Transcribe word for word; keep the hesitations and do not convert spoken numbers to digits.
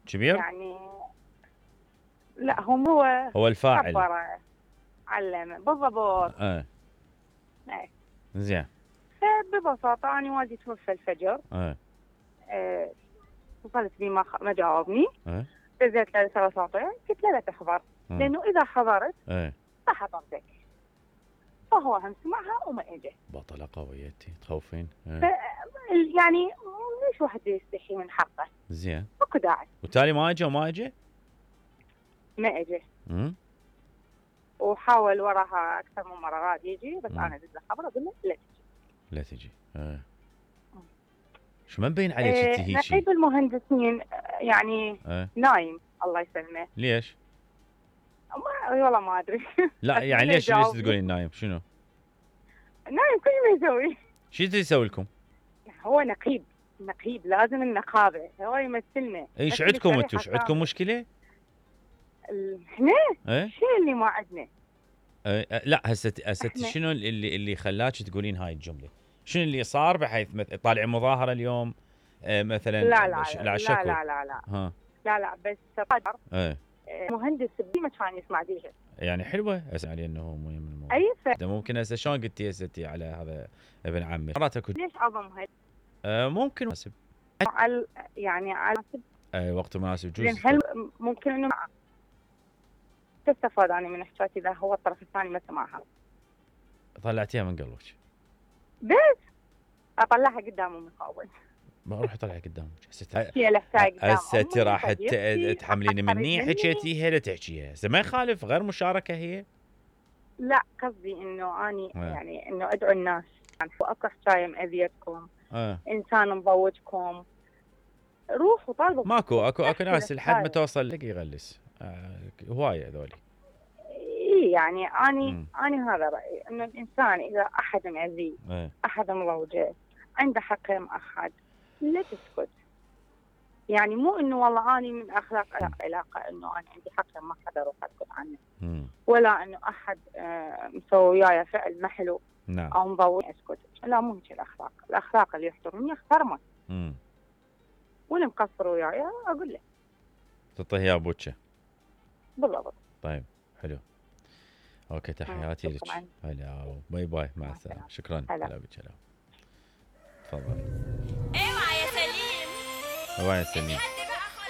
كبير؟ يعني لا هم هو هو الفاعل. كبره علم بالضبط. اه ايه زين. فببساطه انا والدي توفى الفجر. اه آه، وصلت بي ما خ- ما جاوبني. اه دزيت له رساله صوتيه قلت له لا تحضر، اه لانه اذا حضرت اه راح اطردك. فهو هم سمعها وما اجى. بطلة قويتي تخوفين. ف اه يعني ليش واحد يستحي من حقه؟ زين. ماكو داعي. وتالي ما اجى وما اجى؟ ما اجى. امم وحاول وراها اكثر من مره غاد يجي، بس مم. انا دز له خبر اقول له لا تجي. لا تجي. اه شو ما مبين عليك إيه، انت هيجي؟ نقيب المهندسين آه، يعني اه نايم الله يسلمه. ليش؟ ما والله ما ادري. لا يعني أتمنى ليش ليش يجاوبني. تقولين نايم؟ شنو؟ نايم كل ما يسوي. شو يدري يسوي لكم؟ هو نقيب. نقيب لازم النقابه، هو يمثلنا. اي بس شو عندكم اللي انتم؟ شو شريحة عندكم مشكله؟ ال- احنا ايه شو اللي ما عندنا؟ أه أه لا هسه هسه إحنا- شنو اللي اللي خلاك تقولين هاي الجمله؟ شنو اللي صار بحيث مث- طالع مظاهره اليوم أه مثلا؟ لا لا ش- لا شكو؟ لا لا لا ها لا لا بس قدر ايه مهندس بما كان يسمع بيها. يعني حلوه اسمع علي انه هو مهم الموضوع. اي ف... ده ممكن هسه شلون قلتي هسه انتي على هذا ابن عمي مرات اكو ليش اضمها أه ممكن مناسب. على يعني على أه وقت مناسب لان جوز. هل ممكن انه تستفاد انا من حكايتي اذا هو الطرف الثاني ما سمعها، طلعتيها من قلبك. بس اطلعها قدامه مخاول. ما اروح اطلع قدامك هسه. هي لحتاج قدام هسه انت أمي، راح صديقتي، تحملين أحد مني قريب حكيتيها لا تحكيها هسه ما يخالف غير مشاركه هي. لا قصدي انه اني آه. يعني انه ادعو الناس يعني اكو حكايه مأذيتكم، اه انسان مضوجكم، روحوا طالبوا. ماكو اكو اكو ناس لحد ما هاي. توصل لك يغلس آه هوايه هذولي. اي يعني اني مم. اني هذا رايي انه الانسان اذا احد مأذيه ايه احد مضوجه عنده حق احد لا تسكت. يعني مو انه والله اني من اخلاق علاقه انه انا عندي حق ما حدا اروح اسكت عنه، مم. ولا انه احد آه مسوي وياي فعل ما حلو نعم. او مضوج اسكت. لا مو هيك الاخلاق. الاخلاق اللي يحترمني احترمه، امم واللي مقصر وياي اقول له تعطيه اياه بوتشه. بالضبط. طيب حلو. اوكي تحياتي لك. شكراً. هلا باي باي مع مع السلامه. السلامة. شكرا. هلا. هلا بك. هلا تفضلي. اوعى يا سليم. اوعى يا سليم.